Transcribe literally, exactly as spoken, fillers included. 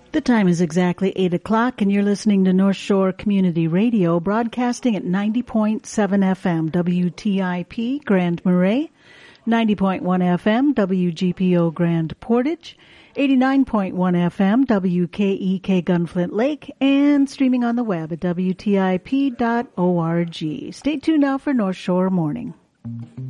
The time is exactly eight o'clock, and you're listening to North Shore Community Radio, broadcasting at ninety point seven F M W T I P Grand Marais, ninety point one F M W G P O Grand Portage, eighty-nine point one F M W K E K Gunflint Lake, and streaming on the web at W T I P dot org. Stay tuned now for North Shore Morning.